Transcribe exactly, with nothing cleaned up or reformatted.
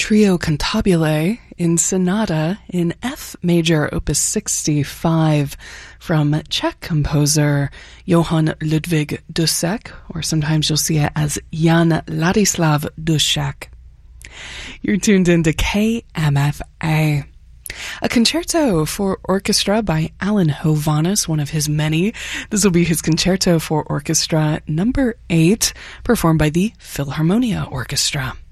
Trio Cantabile in Sonata in F major, opus sixty-five, from Czech composer Johann Ludwig Dussek, or sometimes you'll see it as Jan Ladislav Dušek. You're tuned into K M F A. A concerto for orchestra by Alan Hovhannes, one of his many. This will be his concerto for orchestra number eight, performed by the Philharmonia Orchestra.